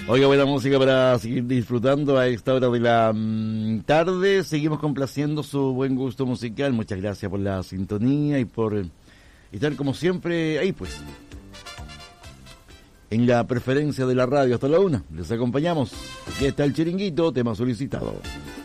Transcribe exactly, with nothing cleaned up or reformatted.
Oiga, buena música para seguir disfrutando a esta hora de la mm, tarde. Seguimos complaciendo su buen gusto musical. Muchas gracias por la sintonía y por eh, estar como siempre ahí pues. En la preferencia de la radio hasta la una. Les acompañamos. Aquí está el chiringuito, tema solicitado.